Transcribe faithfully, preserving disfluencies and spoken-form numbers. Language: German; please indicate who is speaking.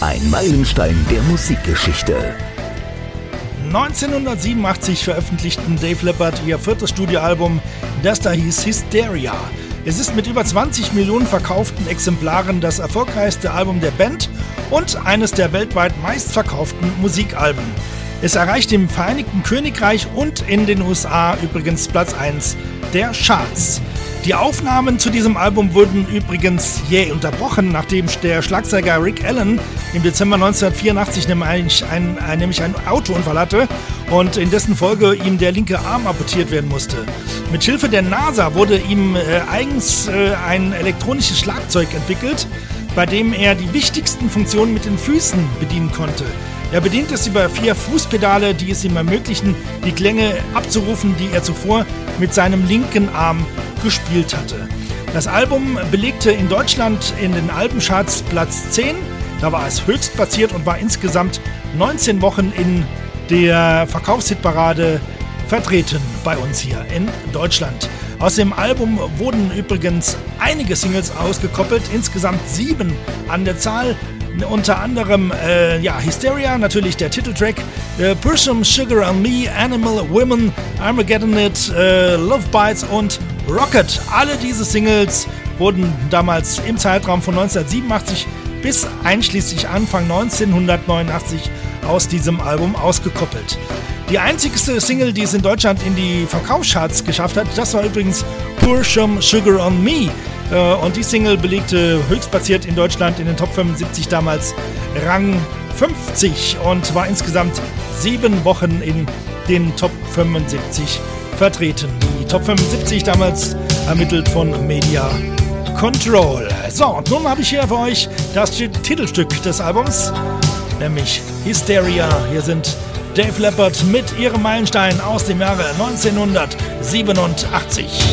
Speaker 1: Ein Meilenstein der Musikgeschichte.
Speaker 2: neunzehnhundertsiebenundachtzig veröffentlichten Def Leppard ihr viertes Studioalbum, das da hieß Hysteria. Es ist mit über zwanzig Millionen verkauften Exemplaren das erfolgreichste Album der Band und eines der weltweit meistverkauften Musikalben. Es erreicht im Vereinigten Königreich und in den U S A übrigens Platz eins der Charts. Die Aufnahmen zu diesem Album wurden übrigens jäh unterbrochen, nachdem der Schlagzeuger Rick Allen im Dezember neunzehnhundertvierundachtzig nämlich einen, nämlich einen Autounfall hatte und in dessen Folge ihm der linke Arm amputiert werden musste. Mit Hilfe der NASA wurde ihm äh, eigens äh, ein elektronisches Schlagzeug entwickelt, bei dem er die wichtigsten Funktionen mit den Füßen bedienen konnte. Er bedient es über vier Fußpedale, die es ihm ermöglichen, die Klänge abzurufen, die er zuvor mit seinem linken Arm gespielt hatte. Das Album belegte in Deutschland in den Albencharts Platz zehn, da war es höchst platziert und war insgesamt neunzehn Wochen in der Verkaufshitparade vertreten bei uns hier in Deutschland. Aus dem Album wurden übrigens einige Singles ausgekoppelt, insgesamt sieben an der Zahl. Unter anderem äh, ja, Hysteria, natürlich der Titeltrack, äh, Pour Some Sugar on Me, Animal, Women, Armageddon It, äh, Love Bites und Rocket. Alle diese Singles wurden damals im Zeitraum von neunzehnhundertsiebenundachtzig bis einschließlich Anfang neunzehnhundertneunundachtzig aus diesem Album ausgekoppelt. Die einzigste Single, die es in Deutschland in die Verkaufscharts geschafft hat, das war übrigens Pour Some Sugar on Me. Und die Single belegte höchstplatziert in Deutschland in den Top fünfundsiebzig damals Rang fünfzig und war insgesamt sieben Wochen in den Top fünfundsiebzig vertreten. Die Top fünfundsiebzig damals ermittelt von Media Control. So, und nun habe ich hier für euch das Titelstück des Albums, nämlich Hysteria. Hier sind Def Leppard mit ihrem Meilenstein aus dem Jahre neunzehnhundertsiebenundachtzig.